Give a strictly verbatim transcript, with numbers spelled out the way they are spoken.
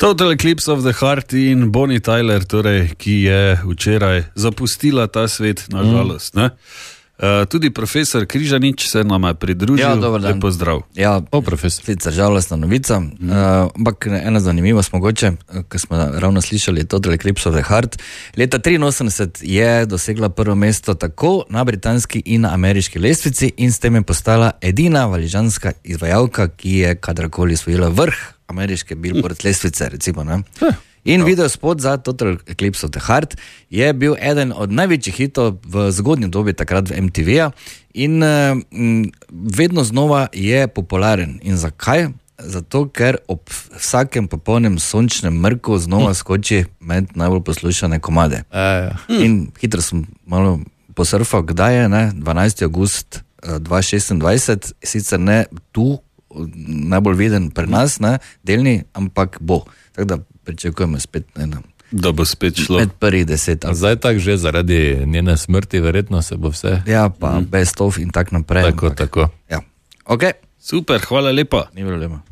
Total Eclipse of the Heart in Bonnie Tyler, torej, ki je včeraj zapustila ta svet, nažalost. Mm. Uh, tudi profesor Križanič se nam je pridružil. Ja, dober dan. Lep pozdrav. Ja, o, profesor. Sicer žalostna novica, mm. uh, ampak ena zanimivost mogoče, ker smo ravno slišali Total Eclipse of the Heart. Leta triinosemdeset je dosegla prvo mesto tako na britanski in na ameriški lestvici in s tem je postala edina valižanska izvajalka, ki je kadarkoli osvojila vrh ameriške Billboard mm. lestvice, recimo, ne? Huh. In video spot za Total Eclipse of the Heart je bil eden od največjih hitov v zgodnji dobi takrat v M T V-ja in mm, vedno znova je popularen. In zakaj? Zato, ker ob vsakem popolnem sončnem mrku znova skoči med najbolj poslušane komade. E, in hitro sem malo posurfal, kdaj je, ne? dvanajsti avgust dva tisoč šestindvajset, sicer ne tu, najbolj viden pri nas, ne? Delni, ampak bo. Tako da pričakujemo spet, ne, da bo spet šlo. Med prvih deset. Zdaj tak že zaradi njene smrti, verjetno se bo vse. Ja, pa mm. best of in tak naprej. Tako, ampak, tako. Ja. Ok. Super, hvala lepa. Ni bilo lepo.